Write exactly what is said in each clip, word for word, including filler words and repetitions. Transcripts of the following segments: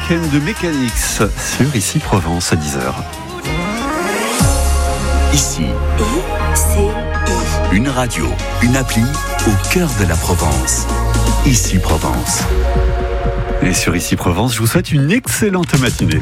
Weekend de Mechanics sur Ici Provence à dix heures. Ici, I C I. une radio, une appli au cœur de la Provence. Ici Provence. Et sur Ici Provence, je vous souhaite une excellente matinée.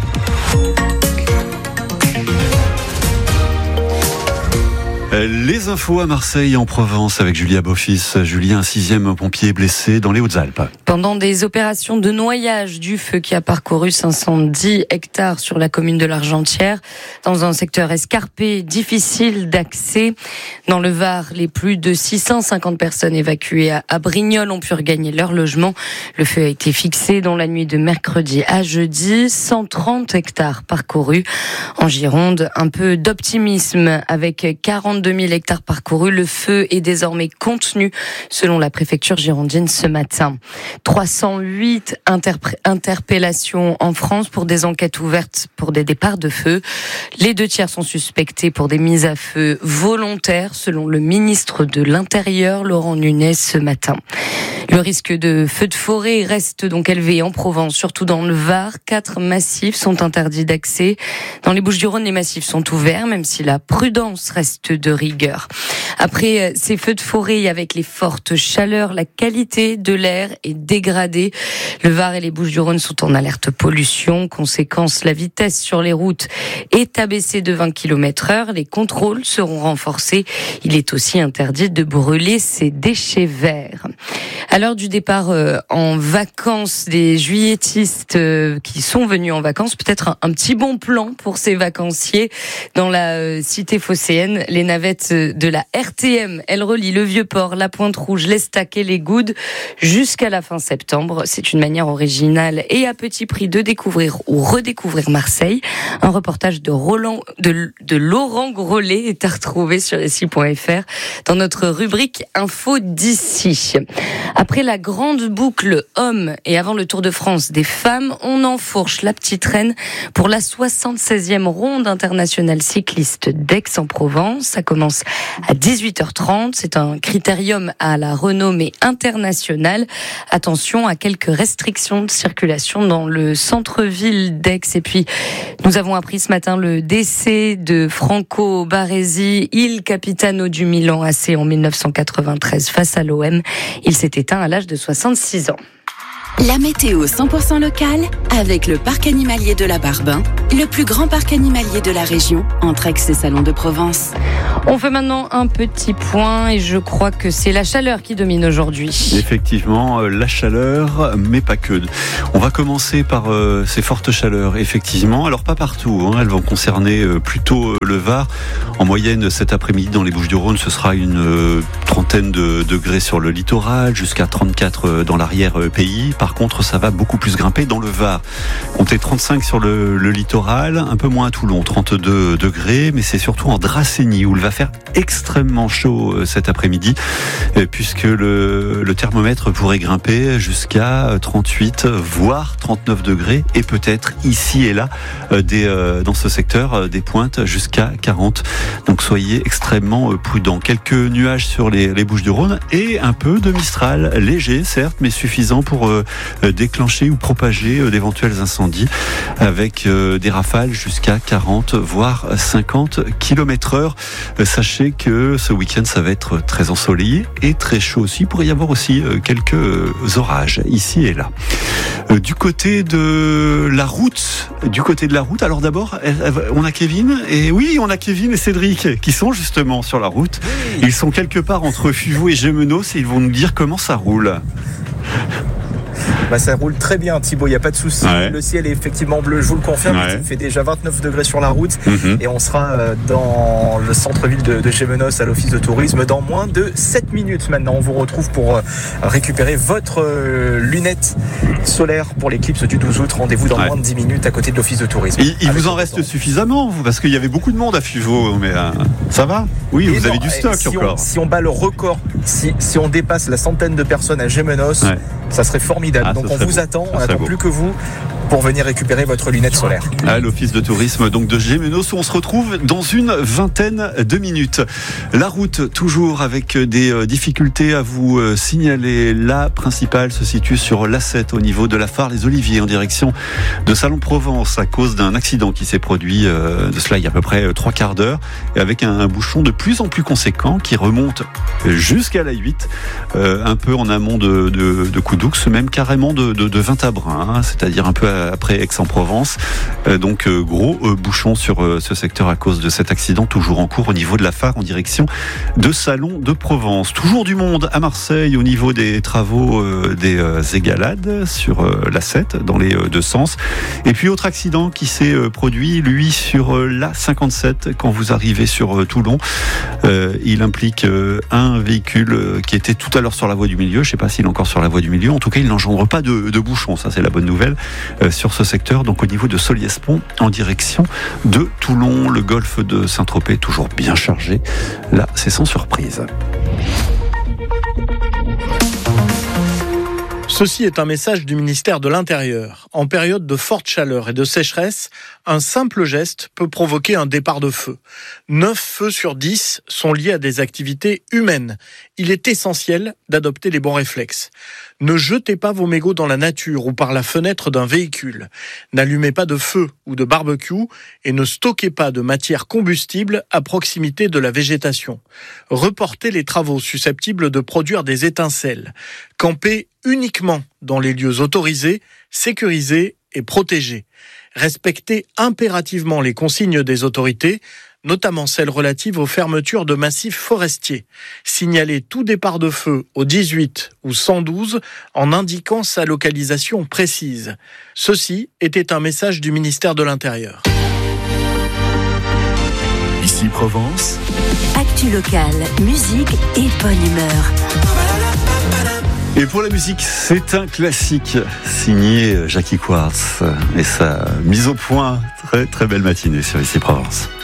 Les infos à Marseille en Provence avec Julia Beaufils. Julien, un sixième pompier blessé dans les Hautes-Alpes. Pendant des opérations de noyage du feu qui a parcouru cinq cent dix hectares sur la commune de l'Argentière, dans un secteur escarpé, difficile d'accès. Dans le Var, les plus de six cent cinquante personnes évacuées à Brignoles ont pu regagner leur logement. Le feu a été fixé dans la nuit de mercredi à jeudi. cent trente hectares parcourus. En Gironde, un peu d'optimisme avec quarante-deux mille hectares parcourus. Le feu est désormais contenu selon la préfecture girondine ce matin. trois cent huit interp- interpellations en France pour des enquêtes ouvertes pour des départs de feu. Les deux tiers sont suspectés pour des mises à feu volontaires selon le ministre de l'Intérieur, Laurent Nunez, ce matin. Le risque de feu de forêt reste donc élevé en Provence, surtout dans le Var. Quatre massifs sont interdits d'accès. Dans les Bouches-du-Rhône, les massifs sont ouverts, même si la prudence reste de rigueur. Après ces feux de forêt avec les fortes chaleurs, la qualité de l'air est dégradée. Le Var et les Bouches-du-Rhône sont en alerte pollution. Conséquence, la vitesse sur les routes est abaissée de vingt kilomètres heure. Les contrôles seront renforcés. Il est aussi interdit de brûler ses déchets verts. À l'heure du départ euh, en vacances des juilletistes euh, qui sont venus en vacances, peut-être un, un petit bon plan pour ces vacanciers dans la euh, cité phocéenne. Les navettes de la R T M, elles relient le Vieux-Port, la Pointe-Rouge, l'Estac et les Goudes jusqu'à la fin septembre. C'est une manière originale et à petit prix de découvrir ou redécouvrir Marseille. Un reportage de, Roland, de, de Laurent Grolet est à retrouver sur ici point f r dans notre rubrique Info d'ici. Après la grande boucle hommes et avant le Tour de France des femmes, on enfourche la petite reine pour la soixante-seizième ronde internationale cycliste d'Aix-en-Provence. Ça commence à dix-huit heures trente. C'est un critérium à la renommée internationale. Attention à quelques restrictions de circulation dans le centre-ville d'Aix. Et puis, nous avons appris ce matin le décès de Franco Baresi, il capitano du Milan A C en mille neuf cent quatre-vingt-treize face à l'O M. Il s'est éteint à l'âge de soixante-six ans. La météo cent pour cent locale avec le parc animalier de la Barbin, le plus grand parc animalier de la région, entre Aix et Salon de Provence. On fait maintenant un petit point et je crois que c'est la chaleur qui domine aujourd'hui. Effectivement, la chaleur, mais pas que. On va commencer par euh, ces fortes chaleurs, effectivement. Alors pas partout, hein. Elles vont concerner euh, plutôt euh, le Var. En moyenne, cet après-midi, dans les Bouches-du-Rhône, ce sera une euh, trentaine de degrés sur le littoral, jusqu'à trente-quatre euh, dans l'arrière-pays. Par contre, ça va beaucoup plus grimper dans le Var. Comptez trente-cinq sur le, le littoral, un peu moins à Toulon, trente-deux degrés, mais c'est surtout en Dracénie où il va faire extrêmement chaud euh, cet après-midi, euh, puisque le, le thermomètre pourrait grimper jusqu'à trente-huit, voire trente-neuf degrés, et peut-être ici et là, euh, des, euh, dans ce secteur, euh, des pointes jusqu'à quarante. Donc soyez extrêmement euh, prudents. Quelques nuages sur les, les Bouches-du-Rhône et un peu de Mistral, léger certes, mais suffisant pour euh, déclencher ou propager euh, d'éventuels incendies, avec euh, des rafales jusqu'à quarante, voire cinquante kilomètres heure. Euh, sachez que ce week-end, ça va être très ensoleillé et très chaud aussi. Il pourrait y avoir aussi euh, quelques euh, orages ici et là. Euh, du côté de la route, du côté de la route, alors d'abord, on a Kevin, et oui, on a Kevin et Cédric qui sont justement sur la route. Ils sont quelque part entre Fuveau et Gémenos et ils vont nous dire comment ça roule. Bah ça roule très bien, Thibaut, il n'y a pas de souci. Ouais. Le ciel est effectivement bleu, je vous le confirme. Ouais. Il fait déjà vingt-neuf degrés sur la route. Mm-hmm. Et on sera dans le centre-ville de, de Gémenos à l'office de tourisme dans moins de sept minutes maintenant. On vous retrouve pour récupérer votre lunette solaire pour l'éclipse du douze août. Rendez-vous dans ouais. moins de dix minutes à côté de l'office de tourisme. Il, il vous en reste suffisamment, vous, parce qu'il y avait beaucoup de monde à Fuveau. Mais euh, ça va ? Oui, et vous non, avez du stock si encore. On, si on bat le record, si, si on dépasse la centaine de personnes à Gémenos, ouais. ça serait formidable. Ah, donc on vous beau. attend, on n'attend plus que vous. pour venir récupérer votre lunette solaire. À l'office de tourisme donc de Gémenos, où on se retrouve dans une vingtaine de minutes. La route, toujours avec des difficultés à vous signaler. La principale se situe sur l'A sept au niveau de la Phare Les Oliviers en direction de Salon-Provence à cause d'un accident qui s'est produit de cela il y a à peu près trois quarts d'heure, et avec un, un bouchon de plus en plus conséquent qui remonte jusqu'à la huit, euh, un peu en amont de, de, de Coudoux, même carrément de, de, de Vintabrin, hein, c'est-à-dire un peu après Aix-en-Provence. Euh, donc euh, gros euh, bouchon sur euh, ce secteur à cause de cet accident toujours en cours au niveau de la Phare en direction de Salon de Provence. Toujours du monde à Marseille au niveau des travaux euh, des euh, égalades sur euh, l'A sept dans les euh, deux sens. Et puis autre accident qui s'est euh, produit lui sur euh, l'A cinquante-sept quand vous arrivez sur euh, Toulon. Euh, il implique euh, un véhicule euh, qui était tout à l'heure sur la voie du milieu. Je ne sais pas s'il est encore sur la voie du milieu. En tout cas, il n'engendre pas de, de bouchon. Ça, c'est la bonne nouvelle euh, sur ce secteur. Donc, au niveau de Soliès-Pont, en direction de Toulon, le golfe de Saint-Tropez, toujours bien chargé. Là, c'est sans surprise. Ceci est un message du ministère de l'Intérieur. En période de forte chaleur et de sécheresse, un simple geste peut provoquer un départ de feu. neuf feux sur dix sont liés à des activités humaines. Il est essentiel d'adopter les bons réflexes. Ne jetez pas vos mégots dans la nature ou par la fenêtre d'un véhicule. N'allumez pas de feu ou de barbecue et ne stockez pas de matière combustible à proximité de la végétation. Reportez les travaux susceptibles de produire des étincelles. Campez uniquement dans les lieux autorisés, sécurisés et protégés. Respectez impérativement les consignes des autorités, notamment celles relatives aux fermetures de massifs forestiers. Signalez tout départ de feu au dix-huit ou cent douze en indiquant sa localisation précise. Ceci était un message du ministère de l'Intérieur. Ici Provence. Actu locale, musique et bonne humeur. Et pour la musique, c'est un classique signé Jackie Quartz et sa mise au point. Très très belle matinée sur Ici Provence.